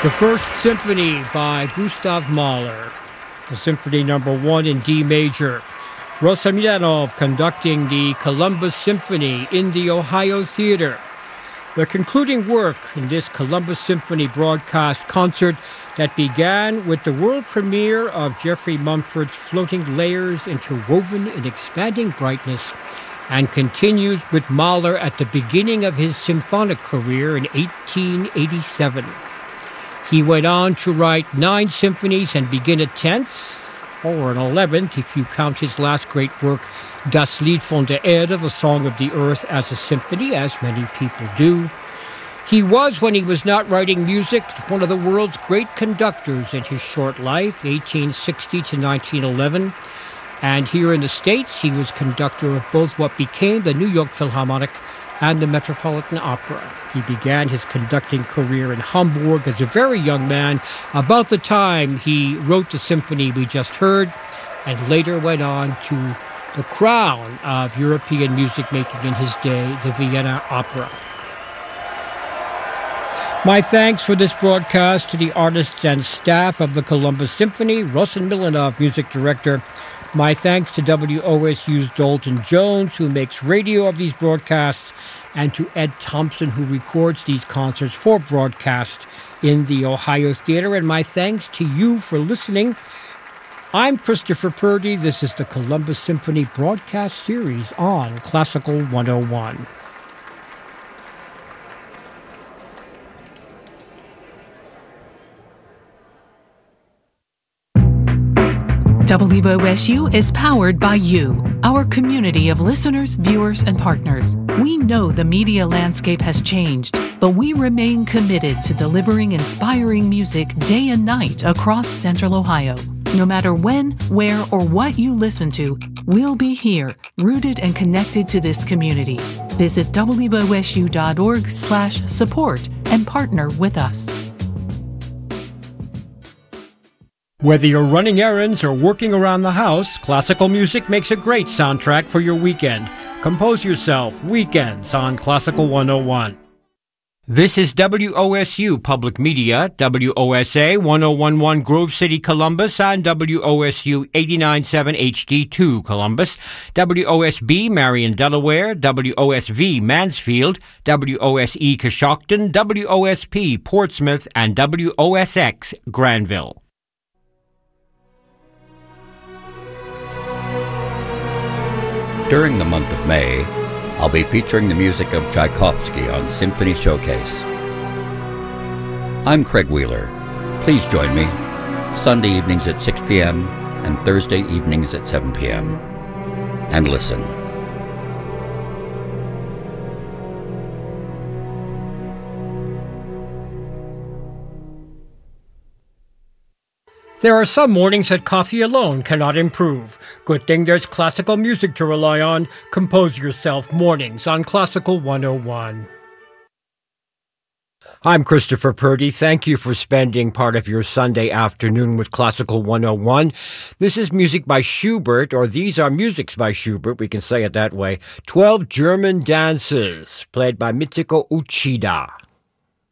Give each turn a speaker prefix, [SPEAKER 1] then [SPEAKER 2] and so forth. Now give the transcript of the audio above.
[SPEAKER 1] The First Symphony by Gustav Mahler, the Symphony No. 1 in D major. Rosomiljanov conducting the Columbus Symphony in the Ohio Theater. The concluding work in this Columbus Symphony broadcast concert that began with the world premiere of Jeffrey Mumford's Floating Layers Interwoven in Expanding Brightness and continues with Mahler at the beginning of his symphonic career in 1887. He went on to write 9 symphonies and begin a 10th, or an 11th if you count his last great work, Das Lied von der Erde, the Song of the Earth, as a symphony, as many people do. He was, when he was not writing music, one of the world's great conductors in his short life, 1860 to 1911. And here in the States, he was conductor of both what became the New York Philharmonic and the Metropolitan Opera. He began his conducting career in Hamburg as a very young man, about the time he wrote the symphony we just heard, and later went on to the crown of European music making in his day, the Vienna Opera. My thanks for this broadcast to the artists and staff of the Columbus Symphony, Rosomiljanov, music director. My thanks to WOSU's Dalton Jones, who makes radio of these broadcasts, and to Ed Thompson, who records these concerts for broadcast in the Ohio Theater. And my thanks to you for listening. I'm Christopher Purdy. This is the Columbus Symphony broadcast series on Classical 101.
[SPEAKER 2] WOSU is powered by you, our community of listeners, viewers, and partners. We know the media landscape has changed, but we remain committed to delivering inspiring music day and night across Central Ohio. No matter when, where, or what you listen to, we'll be here, rooted and connected to this community. Visit wosu.org/support and partner with us.
[SPEAKER 1] Whether you're running errands or working around the house, classical music makes a great soundtrack for your weekend. Compose yourself weekends on Classical 101. This is WOSU Public Media, WOSA 1011 Grove City, Columbus, and WOSU 89.7 HD2 Columbus, WOSB Marion, Delaware, WOSV Mansfield, WOSE Coshocton, WOSP Portsmouth, and WOSX Granville.
[SPEAKER 3] During the month of May, I'll be featuring the music of Tchaikovsky on Symphony Showcase. I'm Craig Wheeler. Please join me Sunday evenings at 6 p.m. and Thursday evenings at 7 p.m. and listen.
[SPEAKER 1] There are some mornings that coffee alone cannot improve. Good thing there's classical music to rely on. Compose yourself mornings on Classical 101. I'm Christopher Purdy. Thank you for spending part of your Sunday afternoon with Classical 101. This is music by Schubert, or these are musics by Schubert, we can say it that way. 12 German dances, played by Mitsuko Uchida.